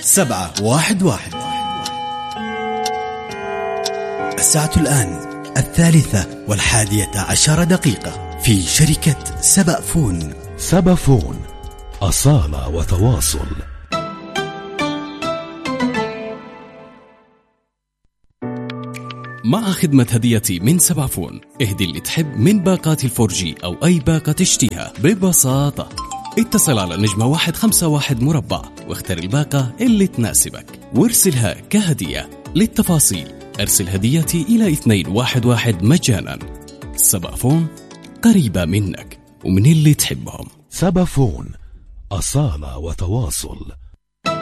711. الساعة الآن 3:11 في شركة سبأفون. سبأفون، أصالة وتواصل. مع خدمة هديتي من سبأفون، اهدي اللي تحب من باقات الفورجي أو أي باقة تشتيها ببساطة. اتصل على نجمة 151 مربع واختر الباقة اللي تناسبك وارسلها كهدية. للتفاصيل ارسل هديتي إلى 211 مجانا. سبأفون، قريبة منك ومن اللي تحبهم. سبأفون، أصالة وتواصل.